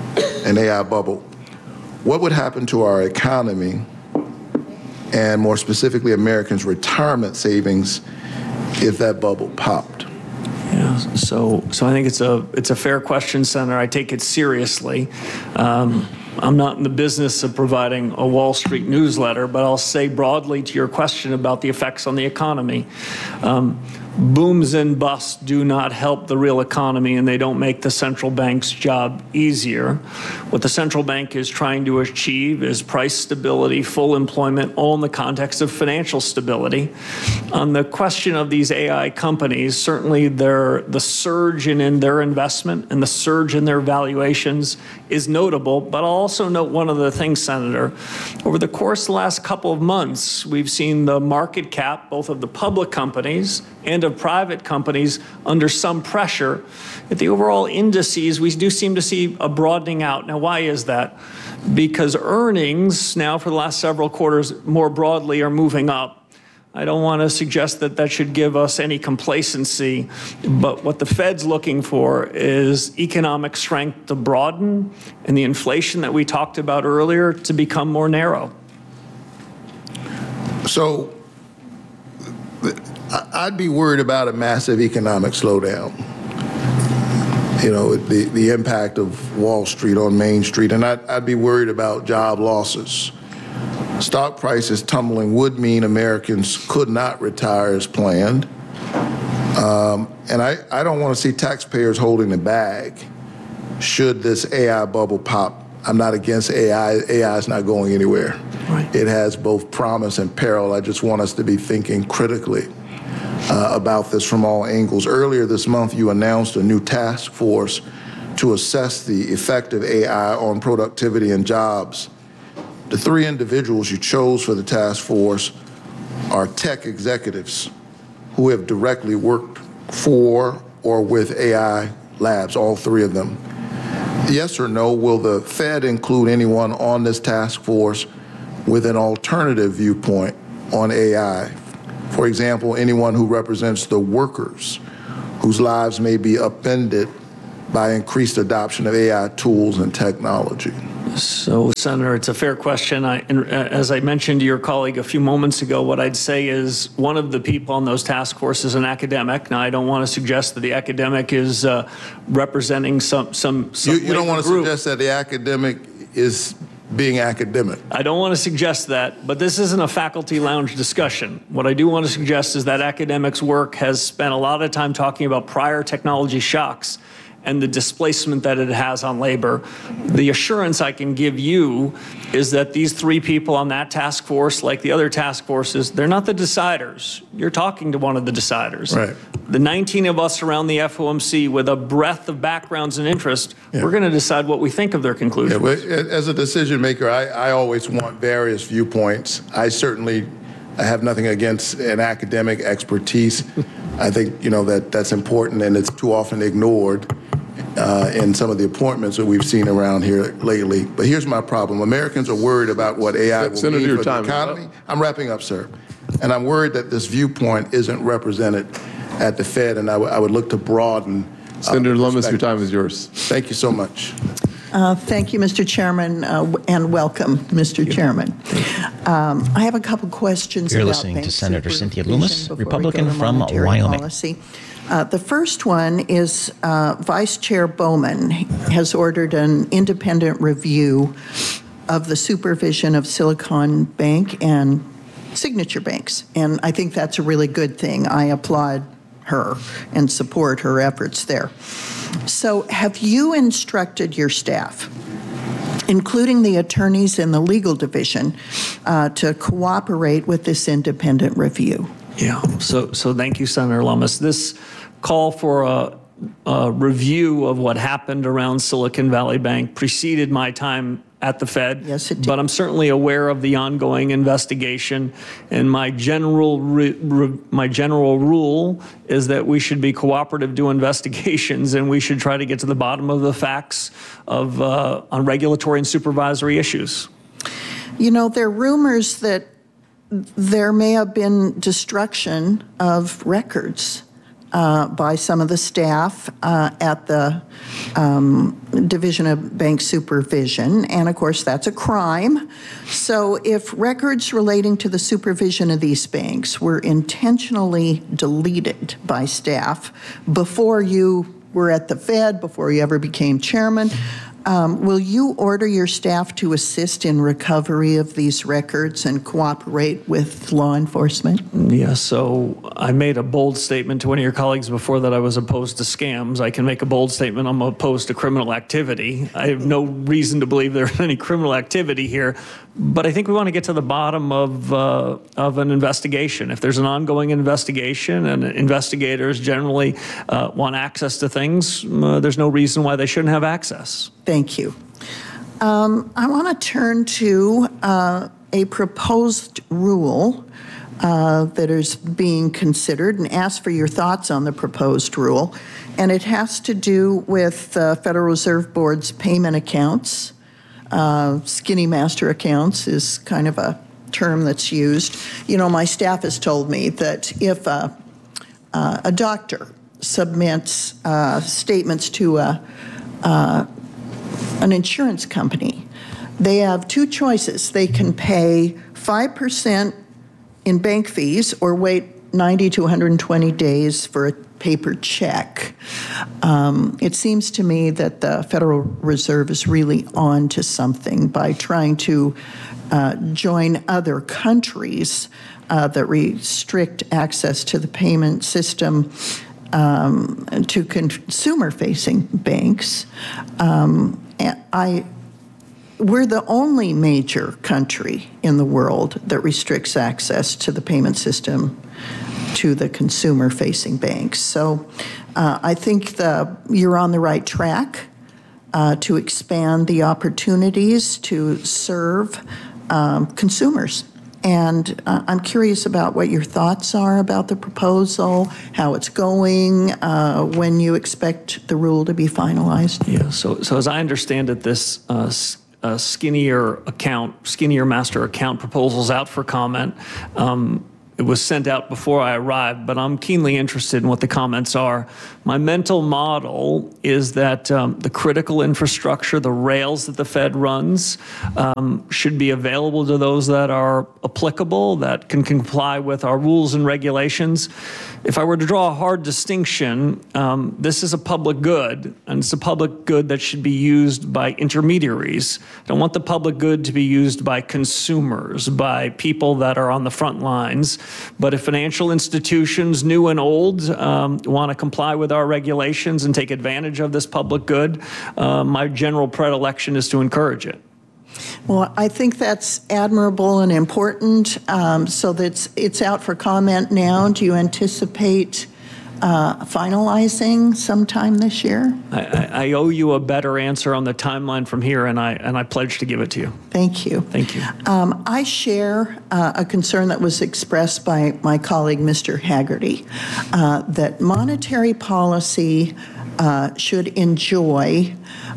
What would happen to our economy and more specifically Americans' retirement savings if that bubble popped? Yeah, so I think it's a fair question, Senator. I take it seriously. I'm not in the business of providing a Wall Street newsletter, but I'll say broadly to your question about the effects on the economy. Booms and busts do not help the real economy, and they don't make the central bank's job easier. What the central bank is trying to achieve is price stability, full employment, all in the context of financial stability. On the question of these AI companies, certainly the surge in their investment and the surge in their valuations is notable, but I'll also note one other thing, Senator. Over the course of the last couple of months, we've seen the market cap, both of the public companies and of private companies, under some pressure. At the overall indices, we do seem to see a broadening out. Now, why is that? Because earnings now for the last several quarters more broadly are moving up. I don't want to suggest that that should give us any complacency, but what the Fed's looking for is economic strength to broaden and the inflation that we talked about earlier to become more narrow. So I'd be worried about a massive economic slowdown. You know, the impact of Wall Street on Main Street, and I'd be worried about job losses. Stock prices tumbling would mean Americans could not retire as planned. And I don't want to see taxpayers holding the bag should this AI bubble pop. I'm not against AI. AI is not going anywhere. Right. It has both promise and peril. I just want us to be thinking critically about this from all angles. Earlier this month, you announced a new task force to assess the effect of AI on productivity and jobs. The 3 individuals you chose for the task force are tech executives who have directly worked for or with AI labs, all 3 of them. Yes or no, will the Fed include anyone on this task force with an alternative viewpoint on AI? For example, anyone who represents the workers whose lives may be upended by increased adoption of AI tools and technology? So, Senator, it's a fair question. As I mentioned to your colleague a few moments ago, what I'd say is one of the people on those task forces is an academic. Now, I don't want to suggest that the academic is representing some You don't want to suggest that the academic is being academic. I don't want to suggest that, but this isn't a faculty lounge discussion. What I do want to suggest is that academics' work has spent a lot of time talking about prior technology shocks and the displacement that it has on labor. The assurance I can give you is that these 3 people on that task force, like the other task forces, they're not the deciders. You're talking to one of the deciders. Right. The 19 of us around the FOMC with a breadth of backgrounds and interest, we're going to decide what we think of their conclusions. Yeah, but as a decision maker, I always want various viewpoints. I have nothing against an academic expertise. I think, that's important, and it's too often ignored in some of the appointments that we've seen around here lately. But here's my problem. Americans are worried about what AI will mean for the economy. I'm wrapping up, sir. And I'm worried that this viewpoint isn't represented at the Fed, and I would look to broaden. Senator Lummis, your time is yours. Thank you so much. Thank you, Mr. Chairman, and welcome, Mr. Chairman. I have a couple questions. You're about listening bank to Senator Cynthia supervision Lummis, before we Republican go to from monetary Wyoming. policy. The first one is Vice Chair Bowman has ordered an independent review of the supervision of Silicon Bank and Signature Banks, and I think that's a really good thing. I applaud her and support her efforts there. So have you instructed your staff, including the attorneys in the legal division, to cooperate with this independent review? Yeah, so thank you, Senator Lummis. This call for a review of what happened around Silicon Valley Bank preceded my time at the Fed. Yes, it did. But I'm certainly aware of the ongoing investigation, and my general rule is that we should be cooperative to investigations, and we should try to get to the bottom of the facts of on regulatory and supervisory issues. There are rumors that there may have been destruction of records by some of the staff at the Division of Bank Supervision, and of course that's a crime. So if records relating to the supervision of these banks were intentionally deleted by staff before you were at the Fed, before you ever became chairman, will you order your staff to assist in recovery of these records and cooperate with law enforcement? Yeah, so I made a bold statement to one of your colleagues before that I was opposed to scams. I can make a bold statement I'm opposed to criminal activity. I have no reason to believe there's any criminal activity here, but I think we want to get to the bottom of an investigation. If there's an ongoing investigation and investigators generally want access to things, there's no reason why they shouldn't have access. Thank you. I want to turn to a proposed rule that is being considered and ask for your thoughts on the proposed rule. And it has to do with the Federal Reserve Board's payment accounts. Skinny master accounts is kind of a term that's used. My staff has told me that if a doctor submits statements to an insurance company, they have 2 choices. They can pay 5% in bank fees or wait 90 to 120 days for a paper check. It seems to me that the Federal Reserve is really on to something by trying to join other countries that restrict access to the payment system to consumer-facing banks. We're the only major country in the world that restricts access to the payment system to the consumer-facing banks. So I think you're on the right track to expand the opportunities to serve consumers. And I'm curious about what your thoughts are about the proposal, how it's going, when you expect the rule to be finalized. Yeah, so as I understand it, this skinnier master account proposal's out for comment. It was sent out before I arrived, but I'm keenly interested in what the comments are. My mental model is that the critical infrastructure, the rails that the Fed runs, should be available to those that are applicable, that can comply with our rules and regulations. If I were to draw a hard distinction, this is a public good, and it's a public good that should be used by intermediaries. I don't want the public good to be used by consumers, by people that are on the front lines. But if financial institutions, new and old, want to comply with our regulations and take advantage of this public good, my general predilection is to encourage it. Well, I think that's admirable and important. So that it's out for comment now. Do you anticipate finalizing sometime this year? I owe you a better answer on the timeline from here, and I pledge to give it to you. Thank you. Thank you. I share a concern that was expressed by my colleague, Mr. Haggerty, that monetary policy should enjoy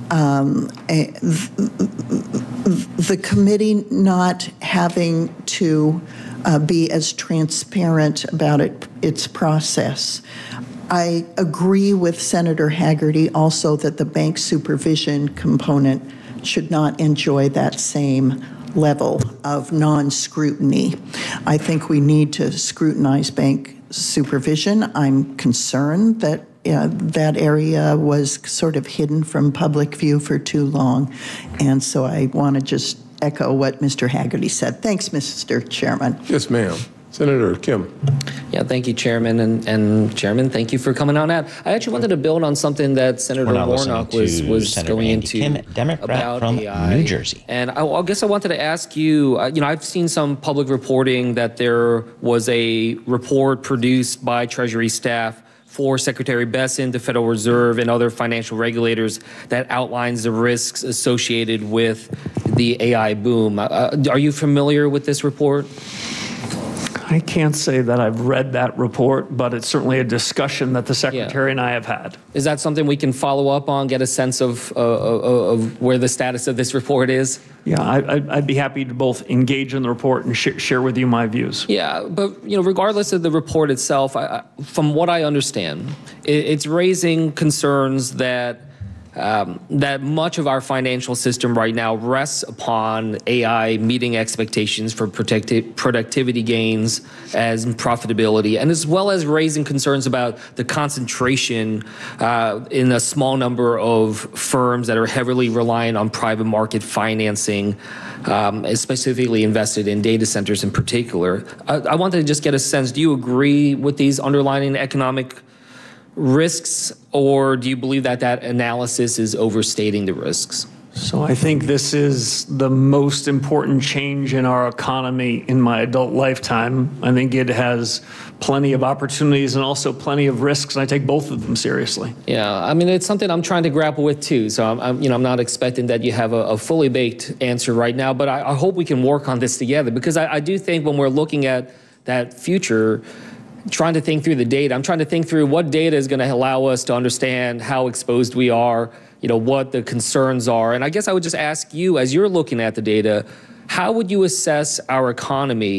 the committee not having to be as transparent about its process. I agree with Senator Haggerty also that the bank supervision component should not enjoy that same level of non-scrutiny. I think we need to scrutinize bank supervision. I'm concerned that that area was sort of hidden from public view for too long. And so I want to just echo what Mr. Haggerty said. Thanks, Mr. Chairman. Yes, ma'am. Senator Kim. Yeah, thank you, Chairman. And Chairman, thank you for coming on out. I actually wanted to build on something that Senator Warnock was going into Kim, Democrat about from AI. New Jersey. And I guess I wanted to ask you, I've seen some public reporting that there was a report produced by Treasury staff for Secretary Bessent, the Federal Reserve, and other financial regulators that outlines the risks associated with the AI boom. Are you familiar with this report? I can't say that I've read that report, but it's certainly a discussion that the Secretary and I have had. Is that something we can follow up on, get a sense of where the status of this report is? Yeah, I'd be happy to both engage in the report and share with you my views. Yeah, but regardless of the report itself, from what I understand, it's raising concerns that that much of our financial system right now rests upon AI meeting expectations for productivity gains as profitability, and as well as raising concerns about the concentration in a small number of firms that are heavily reliant on private market financing, specifically invested in data centers in particular. I wanted to just get a sense, do you agree with these underlying economic risks, or do you believe that that analysis is overstating the risks? So I think this is the most important change in our economy in my adult lifetime. I think it has plenty of opportunities and also plenty of risks, and I take both of them seriously. Yeah, I mean, it's something I'm trying to grapple with too. So I'm not expecting that you have a fully baked answer right now, but I hope we can work on this together, because I do think when we're looking at that future, trying to think through the data, I'm trying to think through what data is going to allow us to understand how exposed we are, what the concerns are. And I guess I would just ask you, as you're looking at the data, how would you assess our economy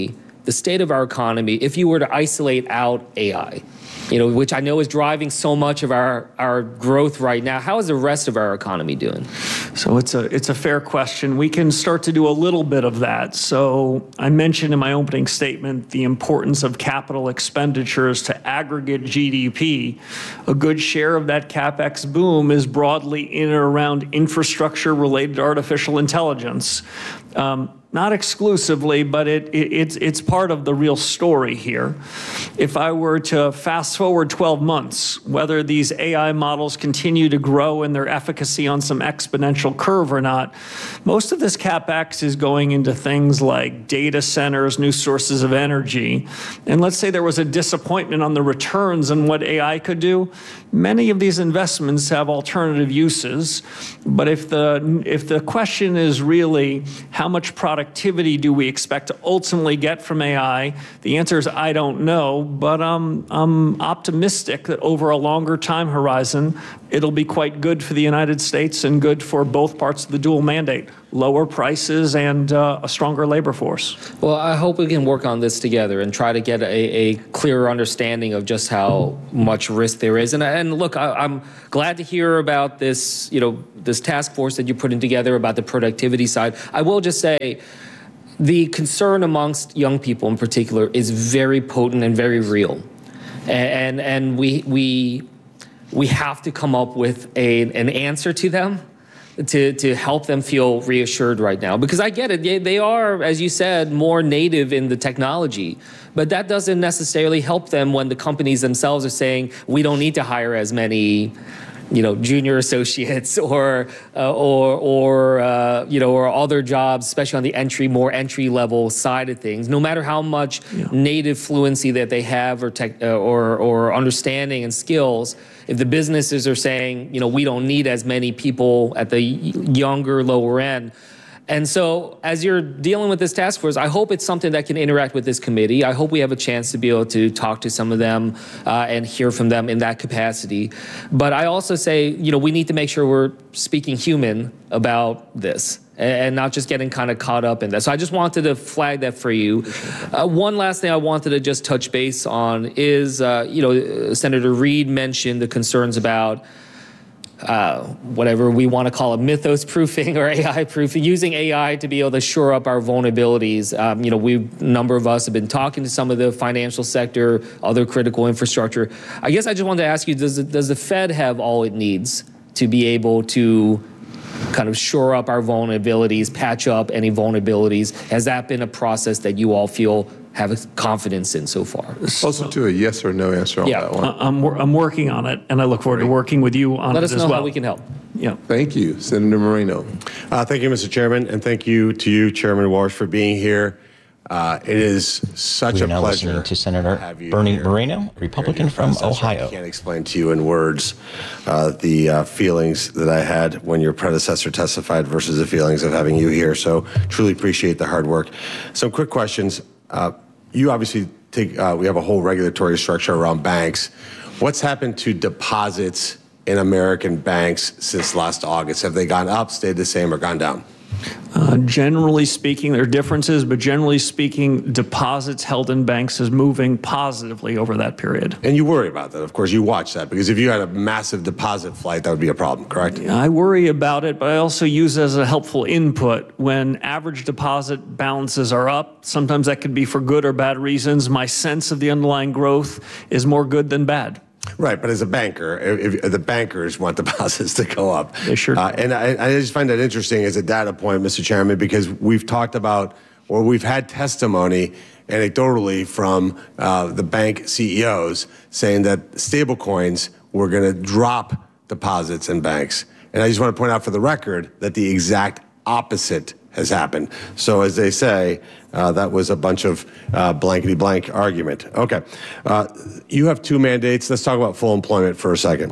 the state of our economy if you were to isolate out AI, which I know is driving so much of our growth right now. How is the rest of our economy doing? So it's a fair question. We can start to do a little bit of that. So I mentioned in my opening statement the importance of capital expenditures to aggregate GDP. A good share of that CapEx boom is broadly in or around infrastructure related to artificial intelligence. Not exclusively, but it's part of the real story here. If I were to fast forward 12 months, whether these AI models continue to grow in their efficacy on some exponential curve or not, most of this CapEx is going into things like data centers, new sources of energy. And let's say there was a disappointment on the returns on what AI could do. Many of these investments have alternative uses. But if the question is really how much productivity do we expect to ultimately get from AI? The answer is I don't know, but I'm optimistic that over a longer time horizon, it'll be quite good for the United States and good for both parts of the dual mandate, lower prices and a stronger labor force. Well, I hope we can work on this together and try to get a clearer understanding of just how much risk there is. And look, I'm glad to hear about this, this task force that you're putting together about the productivity side. I will just say, the concern amongst young people in particular is very potent and very real. And we have to come up with an answer to them to help them feel reassured right now. Because I get it, they are, as you said, more native in the technology. But that doesn't necessarily help them when the companies themselves are saying, we don't need to hire as many junior associates or other jobs, especially on the more entry level side of things. No matter how much native fluency that they have or understanding and skills, if the businesses are saying, we don't need as many people at the younger, lower end. And so as you're dealing with this task force, I hope it's something that can interact with this committee. I hope we have a chance to be able to talk to some of them and hear from them in that capacity. But I also say, we need to make sure we're speaking human about this and not just getting kind of caught up in that. So I just wanted to flag that for you. One last thing I wanted to just touch base on is, Senator Reid mentioned the concerns about whatever we want to call it, mythos proofing or AI proofing, using AI to be able to shore up our vulnerabilities. A number of us have been talking to some of the financial sector, other critical infrastructure. I guess I just wanted to ask you, does the Fed have all it needs to be able to kind of shore up our vulnerabilities, patch up any vulnerabilities? Has that been a process that you all feel have confidence in so far? Also to a yes or no answer on that one. I'm working on it, and I look forward to working with you on it as well. Let us know how we can help. Yeah. Thank you. Senator Moreno. Thank you, Mr. Chairman, and thank you to you, Chairman Walsh, for being here. It is such a now pleasure listening to Senator have you Bernie here. Moreno, Republican from Ohio. I can't explain to you in words the feelings that I had when your predecessor testified versus the feelings of having you here. So truly appreciate the hard work. Some quick questions. You obviously we have a whole regulatory structure around banks. What's happened to deposits in American banks since last August? Have they gone up, stayed the same, or gone down? Generally speaking, there are differences, but generally speaking, deposits held in banks is moving positively over that period. And you worry about that, of course. You watch that, because if you had a massive deposit flight, that would be a problem, correct? I worry about it, but I also use it as a helpful input. When average deposit balances are up, sometimes that could be for good or bad reasons. My sense of the underlying growth is more good than bad. Right, but as a banker, if the bankers want deposits to go up. They sure do. And I just find that interesting as a data point, Mr. Chairman, because we've talked about, or we've had testimony anecdotally from the bank CEOs saying that stablecoins were going to drop deposits in banks. And I just want to point out for the record that the exact opposite has happened. So as they say, that was a bunch of blankety blank argument. Okay, you have two mandates. Let's talk about full employment for a second.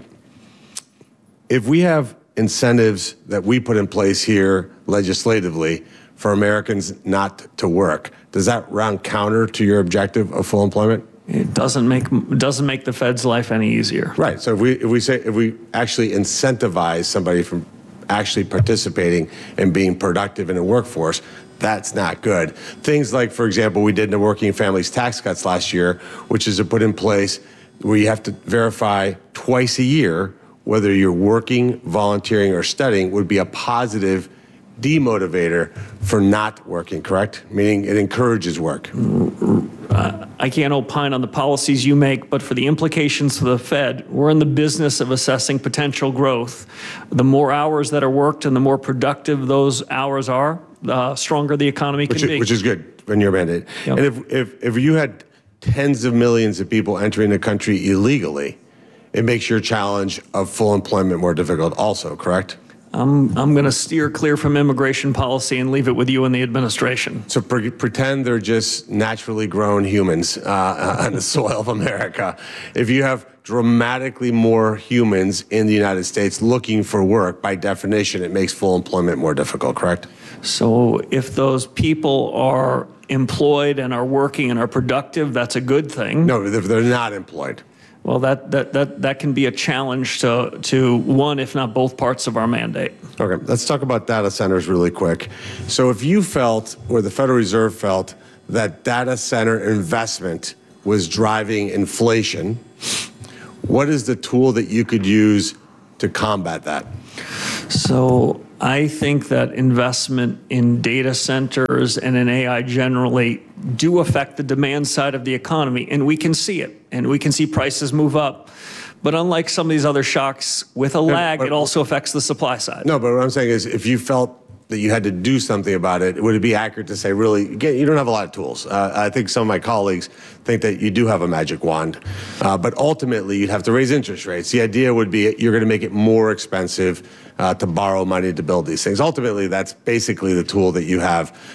If we have incentives that we put in place here legislatively for Americans not to work, does that round counter to your objective of full employment? It doesn't make the Fed's life any easier. Right. So if we actually incentivize somebody from actually participating and being productive in the workforce, that's not good. Things like, for example, we did in the Working Families Tax Cuts last year, which is to put in place where you have to verify twice a year whether you're working, volunteering, or studying, would be a positive demotivator for not working, correct? Meaning it encourages work. I can't opine on the policies you make, but for the implications to the Fed, we're in the business of assessing potential growth. The more hours that are worked and the more productive those hours are, the stronger the economy can be. Which is good in your mandate. Yep. And if you had tens of millions of people entering the country illegally, it makes your challenge of full employment more difficult also, correct? I'm going to steer clear from immigration policy and leave it with you and the administration. So pretend they're just naturally grown humans on the soil of America. If you have dramatically more humans in the United States looking for work, by definition, it makes full employment more difficult, correct? So if those people are employed and are working and are productive, that's a good thing. No, if they're not employed. Well, that can be a challenge to one, if not both parts of our mandate. Okay, let's talk about data centers really quick. So if you felt, or the Federal Reserve felt, that data center investment was driving inflation, what is the tool that you could use to combat that? So I think that investment in data centers and in AI generally do affect the demand side of the economy, and we can see it, and we can see prices move up. But unlike some of these other shocks, with a lag, it also affects the supply side. No, but what I'm saying is if you felt that you had to do something about it, would it be accurate to say, really, you don't have a lot of tools? I think some of my colleagues think that you do have a magic wand, but ultimately you'd have to raise interest rates. The idea would be you're going to make it more expensive to borrow money to build these things. Ultimately, that's basically the tool that you have